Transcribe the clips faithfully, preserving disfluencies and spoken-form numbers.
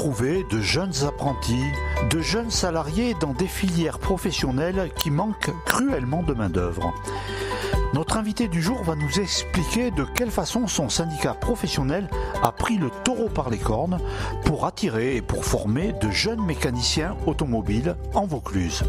trouver de jeunes apprentis, de jeunes salariés dans des filières professionnelles qui manquent cruellement de main-d'œuvre. Notre invité du jour va nous expliquer de quelle façon son syndicat professionnel a pris le taureau par les cornes pour attirer et pour former de jeunes mécaniciens automobiles en Vaucluse.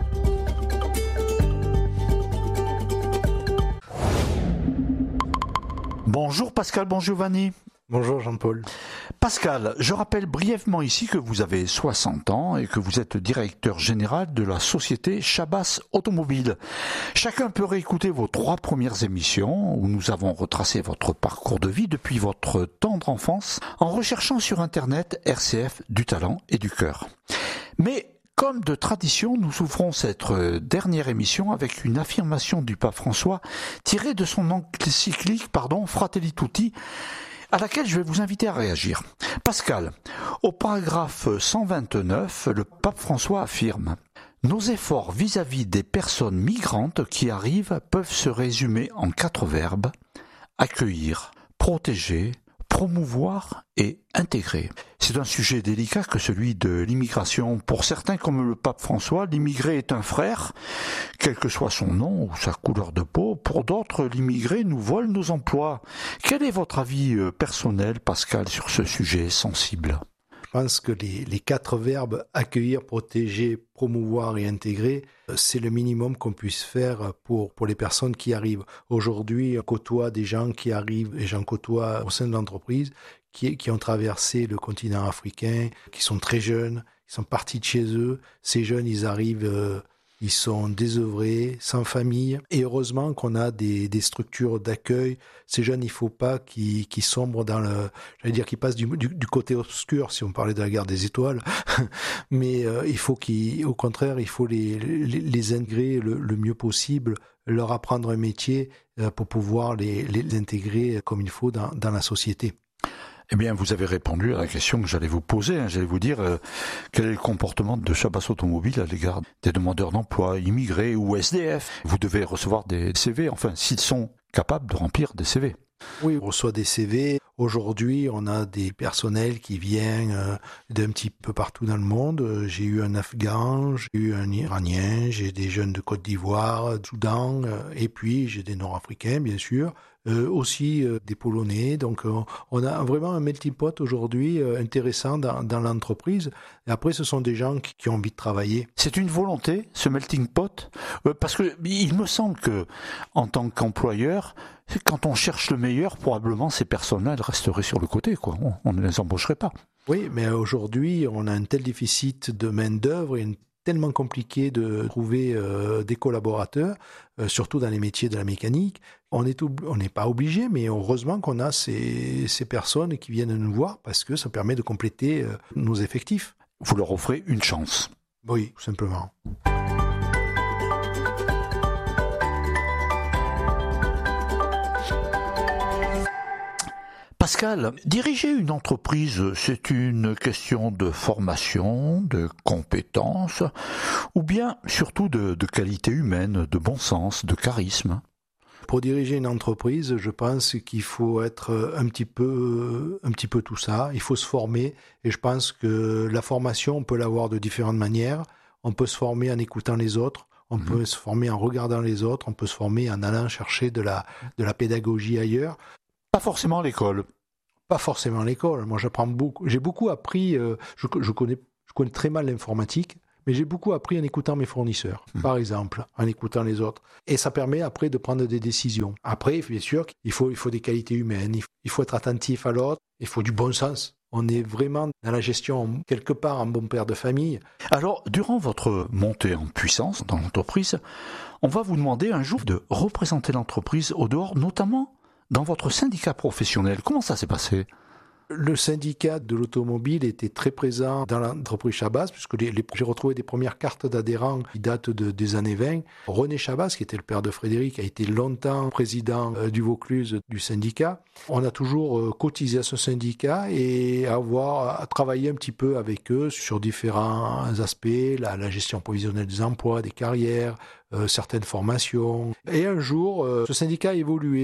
Bonjour Pascal Bongiovanni. Bonjour Jean-Paul. Pascal, je rappelle brièvement ici que vous avez soixante ans et que vous êtes directeur général de la société Chabas Automobile. Chacun peut réécouter vos trois premières émissions où nous avons retracé votre parcours de vie depuis votre tendre enfance en recherchant sur Internet R C F du talent et du cœur. Mais comme de tradition, nous ouvrons cette dernière émission avec une affirmation du pape François tirée de son encyclique, pardon, Fratelli Tutti, à laquelle je vais vous inviter à réagir. Pascal, au paragraphe cent vingt-neuf, le pape François affirme « Nos efforts vis-à-vis des personnes migrantes qui arrivent peuvent se résumer en quatre verbes : accueillir, protéger, promouvoir et intégrer ». C'est un sujet délicat que celui de l'immigration. Pour certains, comme le pape François, l'immigré est un frère, quel que soit son nom ou sa couleur de peau. Pour d'autres, l'immigré nous vole nos emplois. Quel est votre avis personnel, Pascal, sur ce sujet sensible ? Je pense que les, les quatre verbes accueillir, protéger, promouvoir et intégrer, c'est le minimum qu'on puisse faire pour, pour les personnes qui arrivent. Aujourd'hui, on côtoie des gens qui arrivent, et j'en côtoie au sein de l'entreprise, qui, qui ont traversé le continent africain, qui sont très jeunes, ils sont partis de chez eux. Ces jeunes, ils arrivent, euh, ils sont désœuvrés, sans famille. Et heureusement qu'on a des, des structures d'accueil. Ces jeunes, il ne faut pas qu'ils, qu'ils sombrent dans le... J'allais dire qu'ils passent du, du, du côté obscur, si on parlait de la guerre des étoiles. Mais euh, il faut qu'ils... Au contraire, il faut les, les, les intégrer le, le mieux possible, leur apprendre un métier euh, pour pouvoir les, les intégrer comme il faut dans, dans la société. Eh bien, vous avez répondu à la question que j'allais vous poser. Hein. J'allais vous dire euh, quel est le comportement de Chabas Automobile à l'égard des demandeurs d'emploi, immigrés ou S D F. Vous devez recevoir des C V, enfin, s'ils sont capables de remplir des C V. Oui, on reçoit des C V. Aujourd'hui, on a des personnels qui viennent euh, d'un petit peu partout dans le monde. J'ai eu un Afghan, j'ai eu un Iranien, j'ai des jeunes de Côte d'Ivoire, de Soudan, euh, et puis j'ai des Nord-Africains, bien sûr. Euh, aussi euh, des Polonais, donc euh, on a vraiment un melting pot aujourd'hui euh, intéressant dans, dans l'entreprise. Et après, ce sont des gens qui, qui ont envie de travailler. C'est une volonté, ce melting pot, euh, parce que il me semble que en tant qu'employeur, quand on cherche le meilleur, probablement ces personnes-là elles resteraient sur le côté, quoi. On, on ne les embaucherait pas. Oui, mais aujourd'hui, on a un tel déficit de main d'œuvre et une tellement compliqué de trouver euh, des collaborateurs, euh, surtout dans les métiers de la mécanique. On est ob- on n'est pas obligé, mais heureusement qu'on a ces, ces personnes qui viennent nous voir parce que ça permet de compléter euh, nos effectifs. Vous leur offrez une chance. Oui, tout simplement. Pascal, diriger une entreprise, c'est une question de formation, de compétences, ou bien surtout de, de qualité humaine, de bon sens, de charisme? Pour diriger une entreprise, je pense qu'il faut être un petit peu, un petit peu tout ça. Il faut se former, et je pense que la formation, on peut l'avoir de différentes manières. On peut se former en écoutant les autres. On mmh. peut se former en regardant les autres. On peut se former en allant chercher de la, de la pédagogie ailleurs. Pas forcément à l'école. Pas forcément à l'école. Moi, j'apprends beaucoup. J'ai beaucoup appris. Euh, je, je connais, je connais très mal l'informatique, mais j'ai beaucoup appris en écoutant mes fournisseurs, mmh. par exemple, en écoutant les autres. Et ça permet après de prendre des décisions. Après, bien sûr, il faut, il faut des qualités humaines. Il faut, il faut être attentif à l'autre. Il faut du bon sens. On est vraiment dans la gestion, quelque part, en bon père de famille. Alors, durant votre montée en puissance dans l'entreprise, on va vous demander un jour de représenter l'entreprise au dehors, notamment dans votre syndicat professionnel. Comment ça s'est passé ? Le syndicat de l'automobile était très présent dans l'entreprise Chabas, puisque les, les, j'ai retrouvé des premières cartes d'adhérents qui datent de, des années vingt. René Chabas, qui était le père de Frédéric, a été longtemps président euh, du Vaucluse du syndicat. On a toujours euh, cotisé à ce syndicat et avoir à travailler un petit peu avec eux sur différents aspects, la, la gestion provisionnelle des emplois, des carrières, euh, certaines formations. Et un jour, euh, ce syndicat a évolué.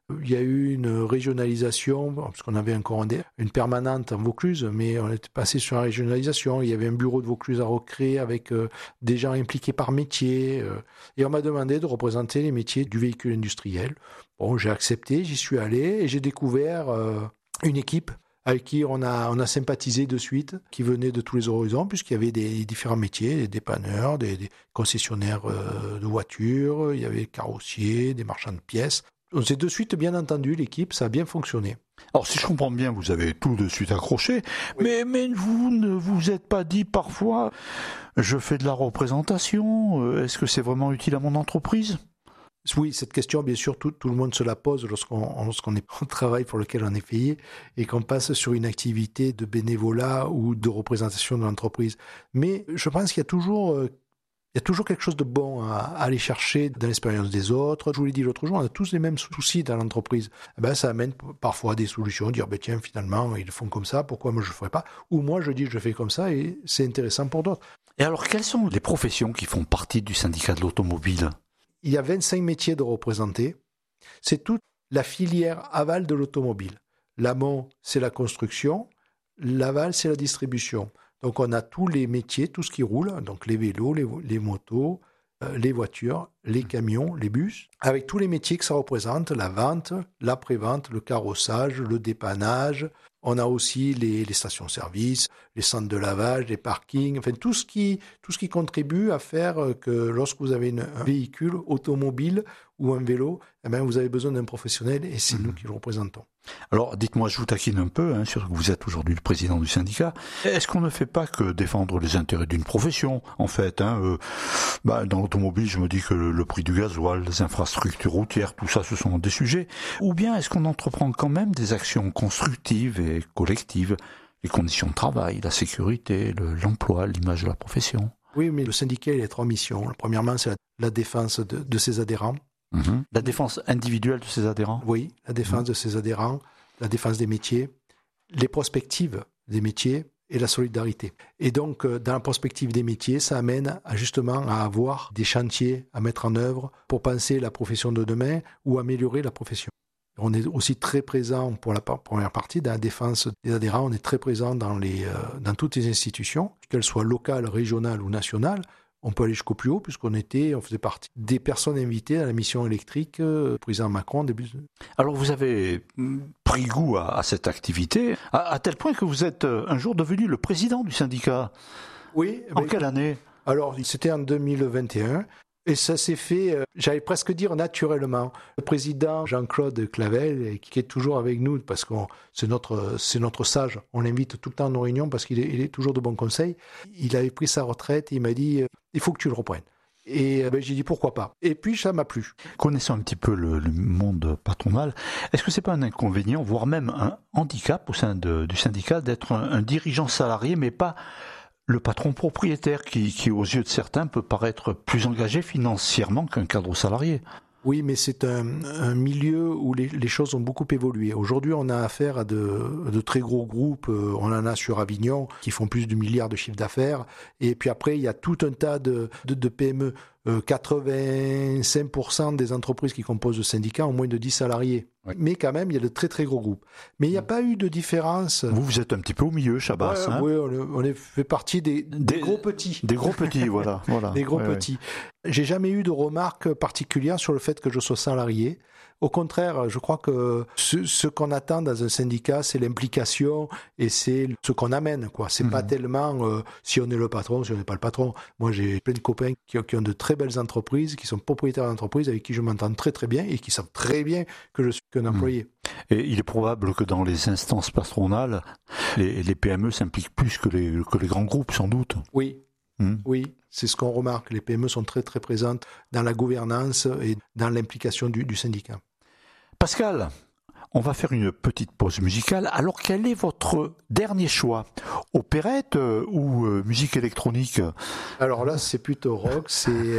Il y a eu une régionalisation, parce qu'on avait encore une permanente en Vaucluse, mais on était passé sur la régionalisation. Il y avait un bureau de Vaucluse à recréer avec euh, des gens impliqués par métier. Euh, et on m'a demandé de représenter les métiers du véhicule industriel. Bon, j'ai accepté, j'y suis allé et j'ai découvert euh, une équipe avec qui on a, on a sympathisé de suite, qui venait de tous les horizons, puisqu'il y avait des différents métiers, des dépanneurs, des, des concessionnaires euh, de voitures, il y avait des carrossiers, des marchands de pièces. On s'est de suite bien entendu, l'équipe, ça a bien fonctionné. Alors si je comprends bien, vous avez tout de suite accroché, oui. mais, mais vous ne vous êtes pas dit parfois, je fais de la représentation, est-ce que c'est vraiment utile à mon entreprise ? Oui, cette question, bien sûr, tout, tout le monde se la pose lorsqu'on, lorsqu'on est au travail pour lequel on est payé et qu'on passe sur une activité de bénévolat ou de représentation de l'entreprise. Mais je pense qu'il y a toujours... Il y a toujours quelque chose de bon à aller chercher dans l'expérience des autres. Je vous l'ai dit l'autre jour, on a tous les mêmes soucis dans l'entreprise. Eh ben, ça amène parfois à des solutions, dire ben, tiens, finalement, ils font comme ça, pourquoi moi je ne le ferais pas ? Ou moi je dis je fais comme ça et c'est intéressant pour d'autres. Et alors, quelles sont les professions qui font partie du syndicat de l'automobile ? Il y a vingt-cinq métiers de représentés. C'est toute la filière aval de l'automobile. L'amont, c'est la construction. L'aval, c'est la distribution. Donc, on a tous les métiers, tout ce qui roule, donc les vélos, les, les motos, euh, les voitures, les camions, les bus, avec tous les métiers que ça représente, la vente, l'après-vente, le carrossage, le dépannage. On a aussi les, les stations-service, les centres de lavage, les parkings, enfin tout ce qui, tout ce qui contribue à faire que lorsque vous avez une, un véhicule automobile ou un vélo, eh bien, vous avez besoin d'un professionnel et c'est mmh. nous qui le représentons. Alors, dites-moi, je vous taquine un peu, hein, sur que vous êtes aujourd'hui le président du syndicat. Est-ce qu'on ne fait pas que défendre les intérêts d'une profession, en fait hein, euh, bah, dans l'automobile, je me dis que le, le prix du gasoil, les infrastructures routières, tout ça, ce sont des sujets. Ou bien est-ce qu'on entreprend quand même des actions constructives et collectives, les conditions de travail, la sécurité, le, l'emploi, l'image de la profession ? Oui, mais le syndicat, il a trois missions. Premièrement, c'est la, la défense de, de ses adhérents. Mmh. La défense individuelle de ses adhérents ? Oui, la défense mmh. de ses adhérents, la défense des métiers, les prospectives des métiers et la solidarité. Et donc, dans la prospective des métiers, ça amène à, justement à avoir des chantiers à mettre en œuvre pour penser la profession de demain ou améliorer la profession. On est aussi très présent pour la première partie dans la défense des adhérents. On est très présent dans, les, euh, dans toutes les institutions, qu'elles soient locales, régionales ou nationales. On peut aller jusqu'au plus haut puisqu'on était, on faisait partie des personnes invitées à la mission électrique, euh, président Macron début. Alors vous avez pris goût à, à cette activité, à, à tel point que vous êtes un jour devenu le président du syndicat. Oui. En ben, quelle année ? Alors c'était en deux mille vingt et un. Et ça s'est fait, euh, j'allais presque dire naturellement. Le président Jean-Claude Clavel, qui est toujours avec nous, parce que c'est notre, c'est notre sage, on l'invite tout le temps à nos réunions parce qu'il est, il est toujours de bons conseils. Il avait pris sa retraite et il m'a dit, euh, il faut que tu le reprennes. Et euh, ben, j'ai dit, pourquoi pas. Et puis, ça m'a plu. Connaissant un petit peu le, le monde patronal, est-ce que c'est pas un inconvénient, voire même un handicap au sein de, du syndicat, d'être un, un dirigeant salarié, mais pas le patron propriétaire qui, qui, aux yeux de certains, peut paraître plus engagé financièrement qu'un cadre salarié? Oui, mais c'est un, un milieu où les, les choses ont beaucoup évolué. Aujourd'hui, on a affaire à de, de très gros groupes. On en a sur Avignon qui font plus de milliards de chiffre d'affaires. Et puis après, il y a tout un tas de, de, de P M E. Euh, quatre-vingt-cinq pour cent des entreprises qui composent le syndicat ont moins de dix salariés. Oui. Mais quand même, il y a de très très gros groupes. Mais il n'y a pas eu de différence. Vous, vous êtes un petit peu au milieu, Chabas. Ouais, hein oui, on, on est fait partie des, des, des gros petits. Des gros petits, voilà. voilà. Des gros ouais, petits. Ouais. J'ai jamais eu de remarques particulières sur le fait que je sois salarié. Au contraire, je crois que ce, ce qu'on attend dans un syndicat, c'est l'implication et c'est ce qu'on amène, quoi. C'est mmh. pas tellement euh, si on est le patron, si on n'est pas le patron. Moi, j'ai plein de copains qui, qui ont de très belles entreprises, qui sont propriétaires d'entreprises, avec qui je m'entends très très bien et qui savent très bien que je suis qu'un employé. Et il est probable que dans les instances patronales, les, les P M E s'impliquent plus que les, que les grands groupes, sans doute. Oui. Mmh. Oui, c'est ce qu'on remarque. Les P M E sont très très présentes dans la gouvernance et dans l'implication du, du syndicat. Pascal, on va faire une petite pause musicale. Alors, quel est votre dernier choix ? Opérette euh, ou euh, musique électronique ? Alors là, c'est plutôt rock. C'est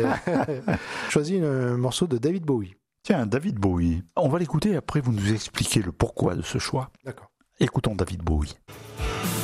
choisi un morceau de David Bowie. Tiens, David Bowie. On va l'écouter et après vous nous expliquez le pourquoi de ce choix. D'accord. Écoutons David Bowie.